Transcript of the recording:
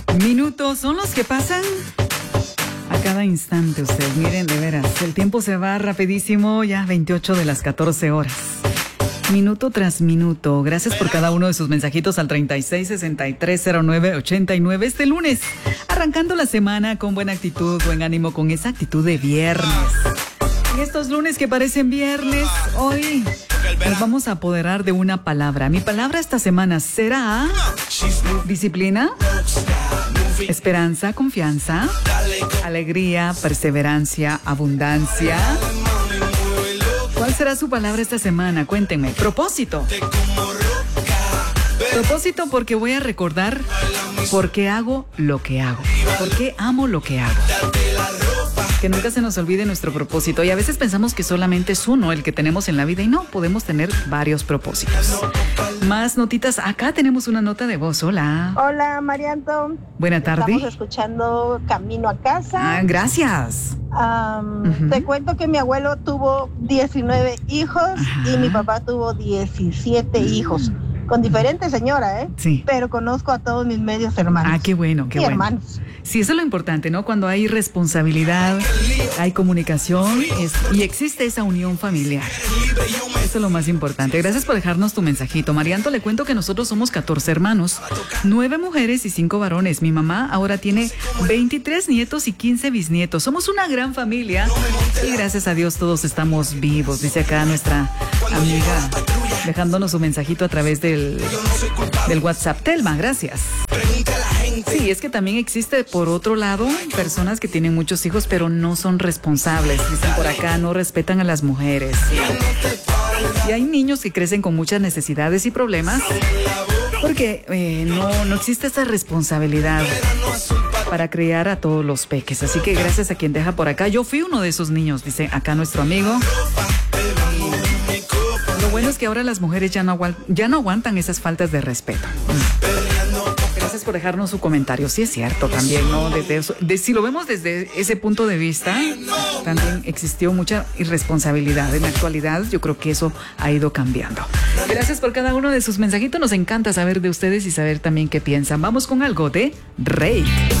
Minutos son los que pasan a cada instante. Ustedes miren, de veras, el tiempo se va rapidísimo, ya 28 de las 14 horas. Minuto tras minuto. Gracias por cada uno de sus mensajitos al 36630989 este lunes. Arrancando la semana con buena actitud, buen ánimo, con esa actitud de viernes. En estos lunes que parecen viernes, hoy nos vamos a apoderar de una palabra. Mi palabra esta semana será disciplina, esperanza, confianza, alegría, perseverancia, abundancia. ¿Cuál será su palabra esta semana? Cuéntenme. Propósito. Propósito porque voy a recordar por qué hago lo que hago. Por qué amo lo que hago. Que nunca se nos olvide nuestro propósito. Y a veces pensamos que solamente es uno el que tenemos en la vida y no, podemos tener varios propósitos. Más notitas. Acá tenemos una nota de voz. Hola. Hola, Marianto. Buena tarde. Estamos escuchando Camino a Casa. Gracias. Te cuento que mi abuelo tuvo 19 hijos. Ajá. Y mi papá tuvo 17 hijos. Con diferentes señoras, ¿eh? Sí. Pero conozco a todos mis medios hermanos. Qué bueno, qué bueno. Hermanos. Sí, eso es lo importante, ¿no? Cuando hay responsabilidad, hay comunicación y existe esa unión familiar. Eso es lo más importante. Gracias por dejarnos tu mensajito. Marianto, le cuento que nosotros somos 14 hermanos, 9 mujeres y 5 varones. Mi mamá ahora tiene 23 nietos y 15 bisnietos. Somos una gran familia y gracias a Dios todos estamos vivos, dice acá nuestra amiga, dejándonos su mensajito a través del WhatsApp. Telma, gracias. Sí, es que también existe, por otro lado, personas que tienen muchos hijos pero no son responsables. Dicen por acá, no respetan a las mujeres. Y hay niños que crecen con muchas necesidades y problemas porque no existe esa responsabilidad para criar a todos los peques. Así que gracias a quien deja por acá. Yo fui uno de esos niños, dice acá nuestro amigo. Lo bueno es que ahora las mujeres ya no aguantan esas faltas de respeto. Gracias por dejarnos su comentario. Sí es cierto también, ¿no? Si lo vemos desde ese punto de vista, también existió mucha irresponsabilidad. En la actualidad yo creo que eso ha ido cambiando. Gracias por cada uno de sus mensajitos. Nos encanta saber de ustedes y saber también qué piensan. Vamos con algo de Rake.